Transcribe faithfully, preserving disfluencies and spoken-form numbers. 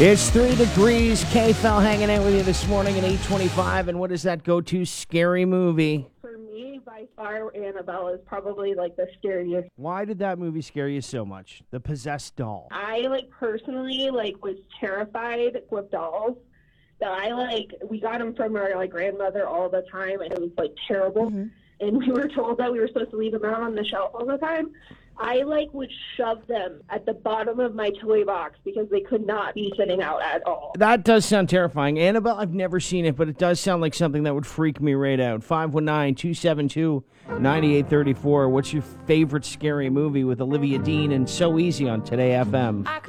It's three degrees. K-Fel hanging out with you this morning at eight twenty-five. And what is that go-to scary movie? For me, by far, Annabelle is probably like the scariest. Why did that movie scare you so much? The possessed doll. I like personally like was terrified with dolls. That I like we got them from our like grandmother all the time, and it was like terrible. Mm-hmm. And we were told that we were supposed to leave them out on the shelf all the time. I, like, would shove them at the bottom of my toy box because they could not be sitting out at all. That does sound terrifying. Annabelle, I've never seen it, but it does sound like something that would freak me right out. five one nine, two seven two, nine eight three four. What's your favorite scary movie with Olivia Dean and So Easy on Today F M?